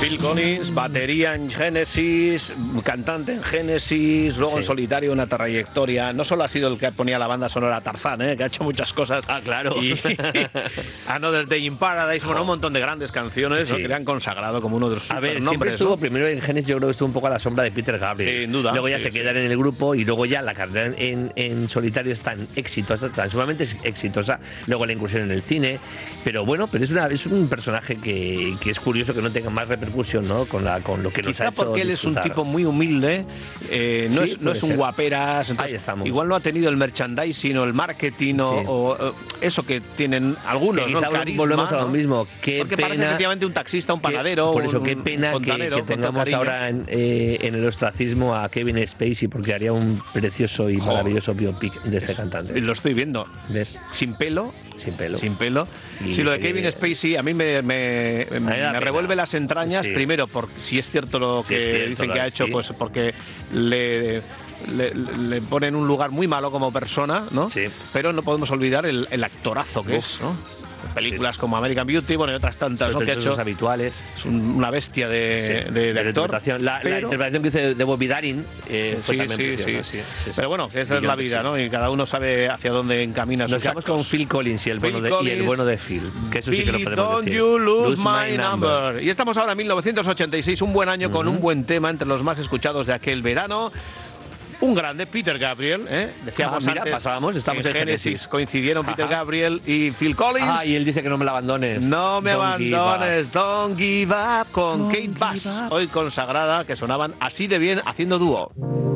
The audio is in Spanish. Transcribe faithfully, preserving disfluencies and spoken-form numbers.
Phil Collins, batería en Genesis, cantante en Genesis, luego sí. en solitario una trayectoria. No solo ha sido el que ponía la banda sonora Tarzán, ¿eh? Que ha hecho muchas cosas. Ah, claro. Y Another Day in Paradise, bueno, un montón de grandes canciones, sí. ¿no? Que le han consagrado como uno de los supernombres. A ver, siempre estuvo, ¿no? Primero en Genesis yo creo que estuvo un poco a la sombra de Peter Gabriel. Sin duda. Luego ya sí, se sí. quedan en el grupo y luego ya la carrera en, en solitario es tan exitosa, tan sumamente exitosa. Luego la incursión en el cine. Pero bueno, pero es, una, es un personaje que, que es curioso que no tenga más repercusión, ¿no? Con, la, con lo que Quizá nos ha hecho porque él disfrutar. es un tipo muy humilde, eh, no, sí, es, no es un ser. guaperas, entonces Ahí estamos. Igual no ha tenido el merchandising o el marketing sí. o, o eso que tienen algunos, que ¿no? quizá El carisma, volvemos a lo ¿no? mismo. Qué porque pena, parece efectivamente un taxista, un panadero, que, por eso un, qué pena un que, que tengamos ahora en, eh, en el ostracismo a Kevin Spacey, porque haría un precioso y maravilloso biopic de este es, cantante. Lo estoy viendo. ¿Ves? Sin pelo. Sin pelo. Sin pelo. Y sí, lo de sí, Kevin Spacey a mí me, me, me, me revuelve las entrañas. Sí. Primero, por si es cierto lo sí, que cierto, dicen que ha hecho, sí. pues porque le, le, le pone en un lugar muy malo como persona, ¿no? Sí. Pero no podemos olvidar el, el actorazo que Uf. es, ¿no? Películas es. como American Beauty, bueno, y otras tantas, ¿no? Que ha hecho habituales. Es un, una bestia de, sí. de, de, de actor. Interpretación. La, pero, la interpretación que hizo de Bobby Darin eh, fue sí, también sí, preciosa. Sí, sí, sí, sí. Pero bueno, que esa Millón es la vida, sí. ¿no? Y cada uno sabe hacia dónde encamina sus Nos quedamos con Phil Collins y el, Phil bueno de, Collins, y el bueno de Phil. Que eso sí que lo podemos don't decir. You lose, lose my, my number. number. Y estamos ahora en mil novecientos ochenta y seis, un buen año uh-huh. con un buen tema entre los más escuchados de aquel verano. Un grande, Peter Gabriel, ¿eh? Decíamos ah, mira, antes, pasábamos, estamos en, en Genesis, Genesis. Coincidieron Ajá. Peter Gabriel y Phil Collins. Ah, y él dice que no me la abandones. No me don't abandones, give don't give up, con don't Kate Bass, hoy consagrada, que sonaban así de bien haciendo dúo.